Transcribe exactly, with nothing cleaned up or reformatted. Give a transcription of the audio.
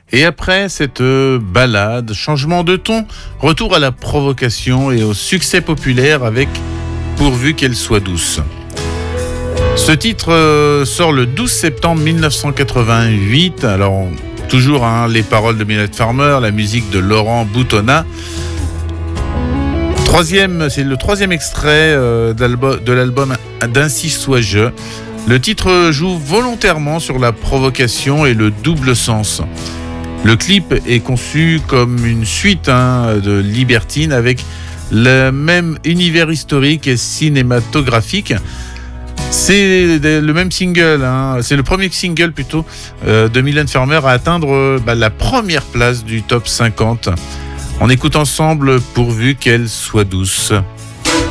Et après cette balade, changement de ton, retour à la provocation et au succès populaire avec Pourvu qu'elle soit douce. Ce titre euh, sort le douze septembre mille neuf cent quatre-vingt-huit. Alors, toujours hein, les paroles de Mylène Farmer, la musique de Laurent Boutonnat. Troisième, c'est le troisième extrait euh, de l'album d'Ainsi soit-je. Le titre joue volontairement sur la provocation et le double sens. Le clip est conçu comme une suite hein, de Libertine avec le même univers historique et cinématographique. C'est le même single, hein, c'est le premier single plutôt euh, de Mylène Farmer à atteindre euh, bah, la première place du top cinquante. On écoute ensemble Pourvu qu'elle soit douce.